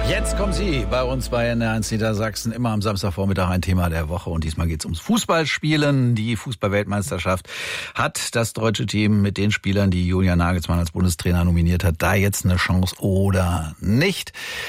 Jetzt kommen Sie bei uns bei NDR1 Niedersachsen, immer am Samstagvormittag ein Thema der Woche. Und diesmal geht es ums Fußballspielen. Die Fußball-Weltmeisterschaft hat das deutsche Team mit den Spielern, die Julian Nagelsmann als Bundestrainer nominiert hat, da jetzt eine Chance oder nicht?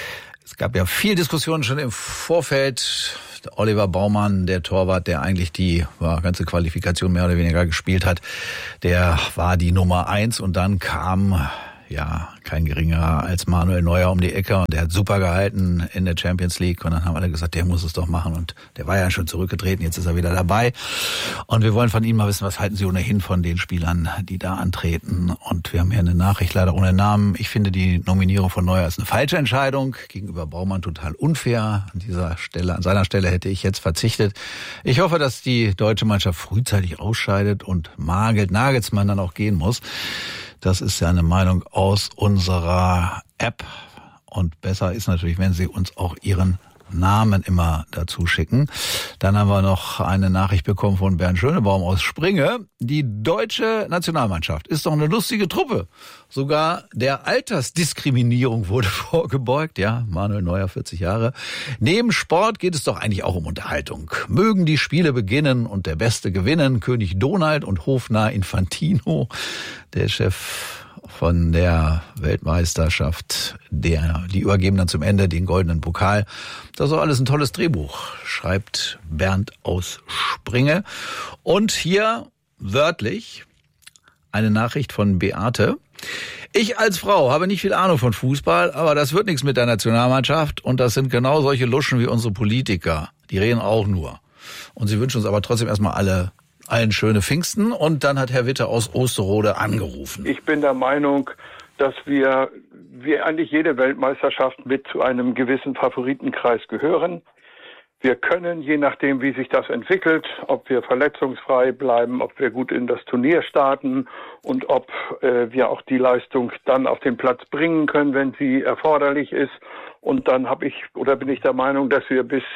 Es gab ja viel Diskussion schon im Vorfeld. Oliver Baumann, der Torwart, der eigentlich die ganze Qualifikation mehr oder weniger gespielt hat, der war die Nummer 1 und dann kam kein geringerer als Manuel Neuer um die Ecke und der hat super gehalten in der Champions League und dann haben alle gesagt, der muss es doch machen und der war ja schon zurückgetreten, jetzt ist er wieder dabei und wir wollen von Ihnen mal wissen, was halten Sie ohnehin von den Spielern, die da antreten und wir haben hier eine Nachricht, leider ohne Namen. Ich finde die Nominierung von Neuer ist eine falsche Entscheidung, gegenüber Baumann total unfair. An seiner Stelle hätte ich jetzt verzichtet. Ich hoffe, dass die deutsche Mannschaft frühzeitig ausscheidet und Nagelsmann dann auch gehen muss. Das ist ja eine Meinung aus unserer App. Und besser ist natürlich, wenn Sie uns auch Ihren Namen immer dazu schicken. Dann haben wir noch eine Nachricht bekommen von Bernd Schönebaum aus Springe. Die deutsche Nationalmannschaft ist doch eine lustige Truppe. Sogar der Altersdiskriminierung wurde vorgebeugt. Ja, Manuel Neuer, 40 Jahre. Neben Sport geht es doch eigentlich auch um Unterhaltung. Mögen die Spiele beginnen und der Beste gewinnen. König Donald und Hofnarr Infantino, der Chef von der Weltmeisterschaft, die übergeben dann zum Ende den goldenen Pokal. Das ist auch alles ein tolles Drehbuch, schreibt Bernd aus Springe. Und hier wörtlich eine Nachricht von Beate. Ich als Frau habe nicht viel Ahnung von Fußball, aber das wird nichts mit der Nationalmannschaft und das sind genau solche Luschen wie unsere Politiker. Die reden auch nur. Und sie wünschen uns aber trotzdem erstmal allen schöne Pfingsten. Und dann hat Herr Witte aus Osterode angerufen. Ich bin der Meinung, dass wir wie eigentlich jede Weltmeisterschaft mit zu einem gewissen Favoritenkreis gehören. Wir können, je nachdem, wie sich das entwickelt, ob wir verletzungsfrei bleiben, ob wir gut in das Turnier starten und ob wir auch die Leistung dann auf den Platz bringen können, wenn sie erforderlich ist. Und dann bin ich der Meinung, dass wir bis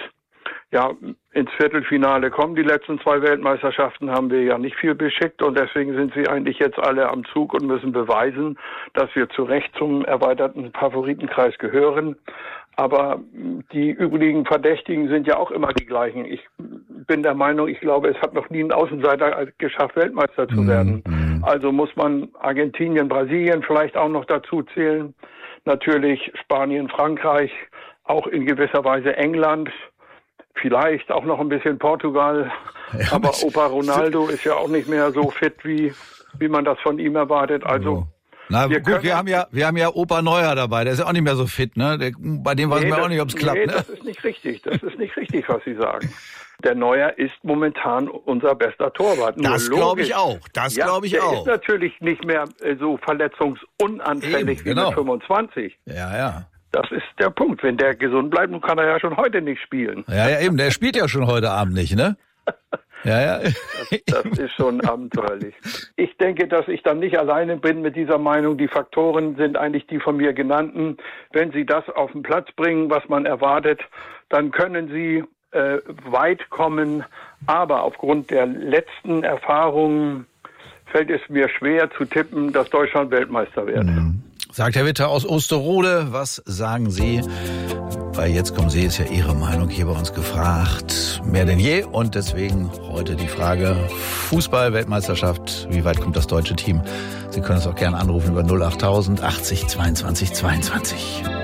ins Viertelfinale kommen. Die letzten 2 Weltmeisterschaften haben wir ja nicht viel beschickt und deswegen sind sie eigentlich jetzt alle am Zug und müssen beweisen, dass wir zu Recht zum erweiterten Favoritenkreis gehören. Aber die übrigen Verdächtigen sind ja auch immer die gleichen. Ich bin der Meinung, ich glaube, es hat noch nie ein Außenseiter geschafft, Weltmeister zu werden. Also muss man Argentinien, Brasilien vielleicht auch noch dazu zählen. Natürlich Spanien, Frankreich, auch in gewisser Weise England. Vielleicht auch noch ein bisschen Portugal, aber Opa Ronaldo ist ja auch nicht mehr so fit, wie man das von ihm erwartet. Also wir haben ja Opa Neuer dabei, der ist ja auch nicht mehr so fit, ne? Bei dem weiß man auch nicht, ob es klappt. Nee, ne? Das ist nicht richtig, was Sie sagen. Der Neuer ist momentan unser bester Torwart. Das glaube ich auch. Der ist natürlich nicht mehr so verletzungsunanfällig wie mit 25. Ja. Das ist der Punkt. Wenn der gesund bleibt, kann er ja schon heute nicht spielen. Ja, eben. Der spielt ja schon heute Abend nicht, ne? Ja. Das ist schon abenteuerlich. Ich denke, dass ich dann nicht alleine bin mit dieser Meinung. Die Faktoren sind eigentlich die von mir genannten. Wenn Sie das auf den Platz bringen, was man erwartet, dann können Sie weit kommen. Aber aufgrund der letzten Erfahrungen fällt es mir schwer zu tippen, dass Deutschland Weltmeister wird. Sagt Herr Witte aus Osterode, was sagen Sie? Weil jetzt kommen Sie, ist ja Ihre Meinung hier bei uns gefragt. Mehr denn je. Und deswegen heute die Frage Fußball-Weltmeisterschaft. Wie weit kommt das deutsche Team? Sie können uns auch gerne anrufen über 08000 80 22 22.